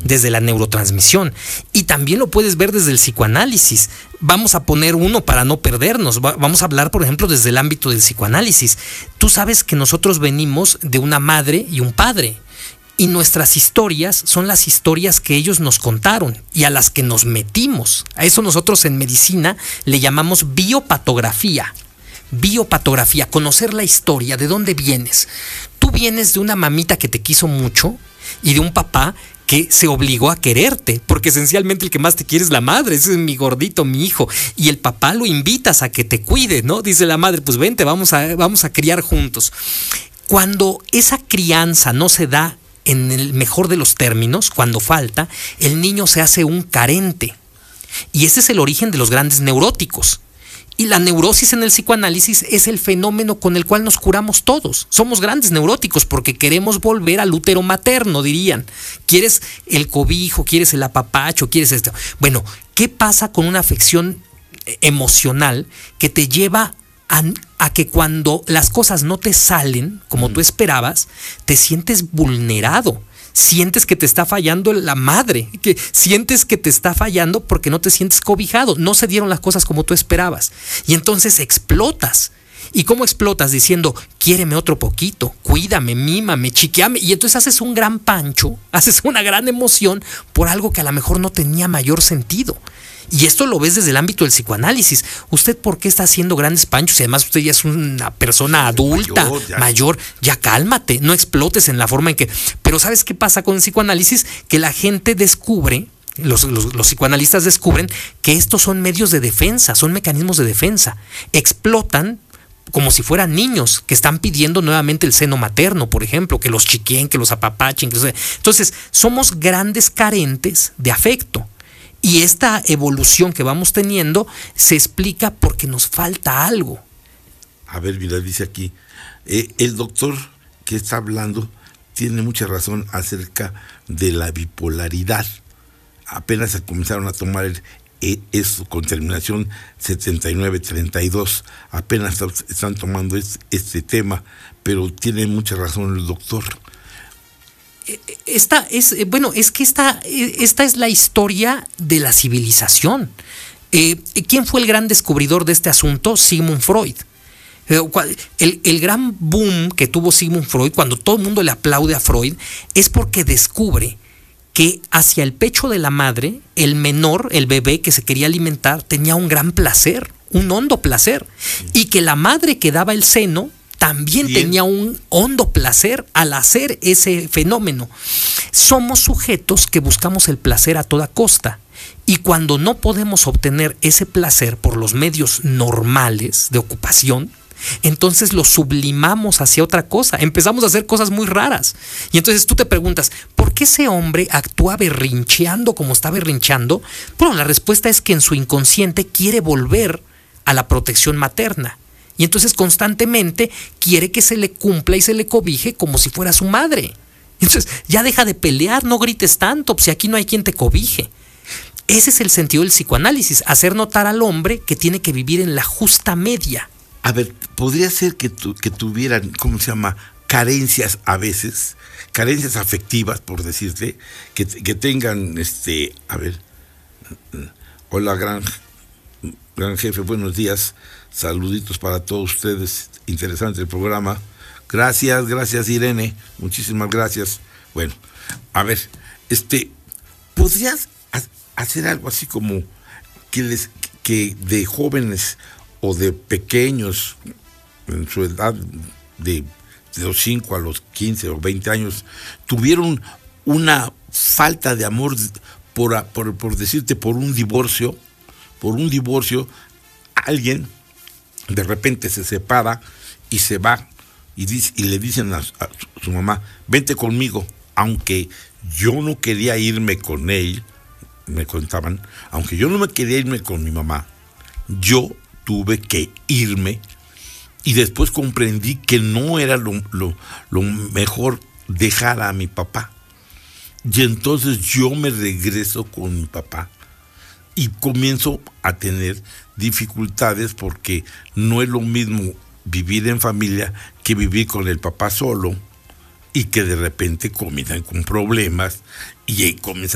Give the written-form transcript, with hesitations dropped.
desde la neurotransmisión. Y también lo puedes ver desde el psicoanálisis. Vamos a poner uno para no perdernos. Vamos a hablar, por ejemplo, desde el ámbito del psicoanálisis. Tú sabes que nosotros venimos de una madre y un padre. Y nuestras historias son las historias que ellos nos contaron y a las que nos metimos. A eso nosotros en medicina le llamamos biopatografía. Biopatografía, conocer la historia, de dónde vienes. Tú vienes de una mamita que te quiso mucho y de un papá que se obligó a quererte, porque esencialmente el que más te quiere es la madre. Ese es mi gordito, mi hijo. Y el papá lo invitas a que te cuide, ¿no? Dice la madre, pues vente, vamos a criar juntos. Cuando esa crianza no se da en el mejor de los términos, cuando falta, el niño se hace un carente. Y ese es el origen de los grandes neuróticos. Y la neurosis en el psicoanálisis es el fenómeno con el cual nos curamos todos. Somos grandes neuróticos porque queremos volver al útero materno, dirían. Quieres el cobijo, quieres el apapacho, quieres esto. Bueno, ¿qué pasa con una afección emocional que te lleva a que cuando las cosas no te salen como tú esperabas, te sientes vulnerado? Sientes que te está fallando la madre, que sientes que te está fallando porque no te sientes cobijado, no se dieron las cosas como tú esperabas. Y entonces explotas. ¿Y cómo explotas? Diciendo, quiéreme otro poquito, cuídame, mímame, chiqueame. Y entonces haces un gran pancho, haces una gran emoción por algo que a lo mejor no tenía mayor sentido. Y esto lo ves desde el ámbito del psicoanálisis. ¿Usted por qué está haciendo grandes panchos? Y además usted ya es una persona adulta, mayor, ya cálmate, no explotes en la forma en que... Pero ¿sabes qué pasa con el psicoanálisis? Que la gente descubre, los psicoanalistas descubren que estos son medios de defensa, son mecanismos de defensa. Explotan como si fueran niños que están pidiendo nuevamente el seno materno, por ejemplo, que los chiqueen, que los apapachen. Entonces, somos grandes carentes de afecto. Y esta evolución que vamos teniendo se explica porque nos falta algo. A ver, mira, dice aquí, el doctor que está hablando tiene mucha razón acerca de la bipolaridad. Apenas se comenzaron a tomar eso con terminación 7932. Apenas están tomando este tema, pero tiene mucha razón el doctor. Esta es la historia de la civilización. ¿Quién fue el gran descubridor de este asunto? Sigmund Freud. El gran boom que tuvo Sigmund Freud, cuando todo el mundo le aplaude a Freud, es porque descubre que hacia el pecho de la madre, el menor, el bebé que se quería alimentar, tenía un gran placer, un hondo placer, y que la madre que daba el seno también tenía un hondo placer al hacer ese fenómeno. Somos sujetos que buscamos el placer a toda costa. Y cuando no podemos obtener ese placer por los medios normales de ocupación, entonces lo sublimamos hacia otra cosa. Empezamos a hacer cosas muy raras. Y entonces tú te preguntas, ¿por qué ese hombre actúa berrincheando como está berrinchando? Bueno, la respuesta es que en su inconsciente quiere volver a la protección materna. Y entonces constantemente quiere que se le cumpla y se le cobije como si fuera su madre. Entonces ya deja de pelear, no grites tanto, si aquí no hay quien te cobije. Ese es el sentido del psicoanálisis, hacer notar al hombre que tiene que vivir en la justa media. A ver, podría ser que tuvieran, ¿cómo se llama? Carencias a veces, carencias afectivas, por decirte, que tengan, a ver, hola gran jefe, buenos días. Saluditos para todos ustedes, interesante el programa. Gracias Irene, muchísimas gracias. Bueno, a ver, ¿podrías hacer algo así como que de jóvenes o de pequeños en su edad de los 5 a los 15 o 20 años tuvieron una falta de amor por decirte, por un divorcio, alguien de repente se separa y se va y le dicen a su mamá, vente conmigo, aunque yo no quería irme con él, me contaban, aunque yo no me quería irme con mi mamá, yo tuve que irme y después comprendí que no era lo mejor dejar a mi papá. Y entonces yo me regreso con mi papá y comienzo a tener dificultades porque no es lo mismo vivir en familia que vivir con el papá solo y que de repente comienzan con problemas y comienza